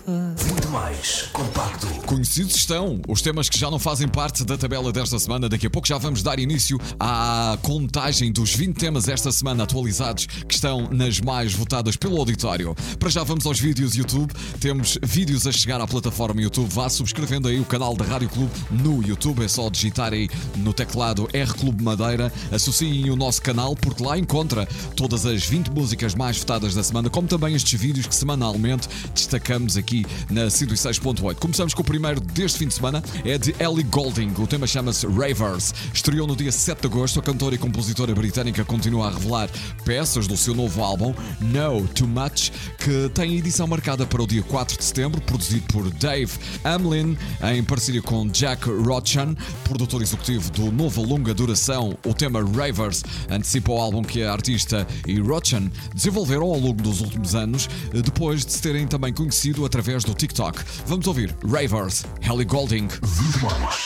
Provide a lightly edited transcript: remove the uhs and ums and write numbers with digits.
Muito mais compacto. Conhecidos estão os temas que já não fazem parte da tabela desta semana. Daqui a pouco já vamos dar início à contagem dos 20 temas esta semana atualizados que estão nas mais votadas pelo auditório. Para já vamos aos vídeos YouTube. Temos vídeos a chegar à plataforma YouTube. Vá subscrevendo aí o canal da Rádio Clube no YouTube. É só digitar aí no teclado R Clube Madeira. Associem o nosso canal porque lá encontra todas as 20 músicas mais votadas da semana, como também estes vídeos que semanalmente destacamos aqui na 106.8. Começamos com o primeiro deste fim de semana. É de Ellie Goulding. O tema chama-se Ravers. Estreou no dia 7 de agosto. A cantora e compositora britânica continua a revelar peças do seu novo álbum No Too Much, que tem edição marcada para o dia 4 de setembro, produzido por Dave Hamlin em parceria com Jack Rochan, produtor executivo do novo longa duração. O tema Ravers antecipa o álbum que a artista e Rochan desenvolveram ao longo dos últimos anos, depois de se terem também conhecido através do TikTok. Vamos ouvir Ravers, Ellie Goulding. Muito mais